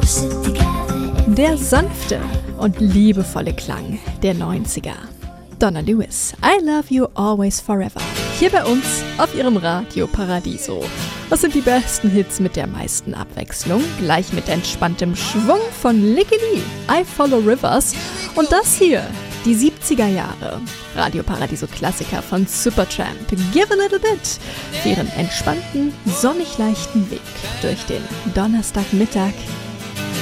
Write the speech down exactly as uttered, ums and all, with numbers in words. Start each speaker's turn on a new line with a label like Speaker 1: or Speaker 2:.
Speaker 1: Der sanfte und liebevolle Klang der neunziger. Donna Lewis, I Love You Always Forever. Hier bei uns auf ihrem Radio Paradiso. Was sind die besten Hits mit der meisten Abwechslung? Gleich mit entspanntem Schwung von Licky Lee, I Follow Rivers. Und das hier, die siebziger Jahre. Radio Paradiso Klassiker von Supertramp, Give a Little Bit. Für ihren entspannten, sonnig leichten Weg durch den Donnerstagmittag